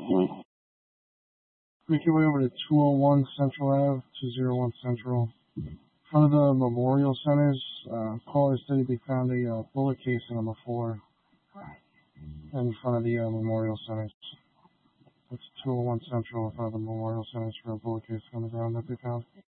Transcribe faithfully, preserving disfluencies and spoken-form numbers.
Make your way over to two oh one Central Ave, two oh one Central. In front of the Memorial Centers, uh, callers said they found a uh, bullet casing on the floor in front of the uh, Memorial Centers. That's two oh one Central in front of the Memorial Centers for a bullet casing on the ground that they found.